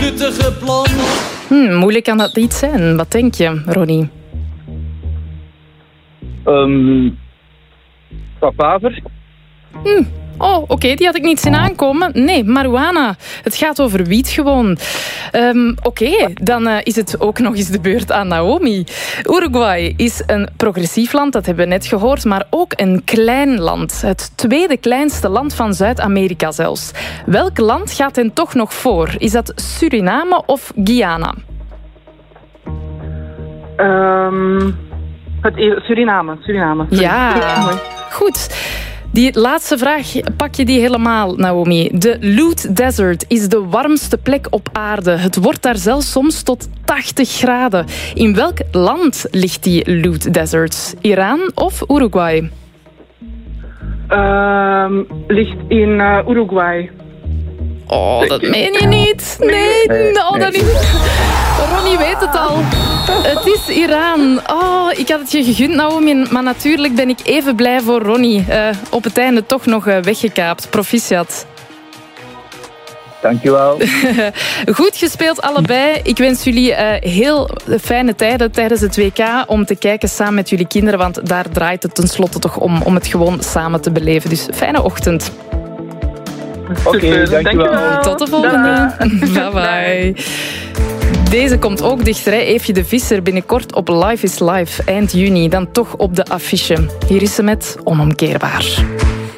nuttige plan. Moeilijk kan dat niet zijn. Wat denk je, Ronnie? Papaver. Oh, oké, die had ik niet zien aankomen. Nee, marijuana. Het gaat over wiet gewoon. Oké, dan is het ook nog eens de beurt aan Naomi. Uruguay is een progressief land, dat hebben we net gehoord, maar ook een klein land. Het tweede kleinste land van Zuid-Amerika zelfs. Welk land gaat hen toch nog voor? Is dat Suriname of Guyana? Suriname. Ja, goed. Die laatste vraag, pak je die helemaal, Naomi. De Loot Desert is de warmste plek op aarde. Het wordt daar zelfs soms tot 80 graden. In welk land ligt die Loot Desert? Iran of Uruguay? Ligt in Uruguay. Oh, dat meen je niet. Nee. Dat niet. Ronnie weet het al. Het is Iran. Oh, ik had het je gegund, Naomi. Maar natuurlijk ben ik even blij voor Ronnie. Op het einde toch nog weggekaapt. Proficiat. Dankjewel. Goed gespeeld allebei. Ik wens jullie heel fijne tijden tijdens het WK om te kijken samen met jullie kinderen. Want daar draait het tenslotte toch om het gewoon samen te beleven. Dus fijne ochtend. Oké, dankjewel. Tot de volgende. Bye bye. Deze komt ook dichter, hè. Eefje de Visser binnenkort op Life is Life eind juni. Dan toch op de affiche. Hier is ze met Onomkeerbaar.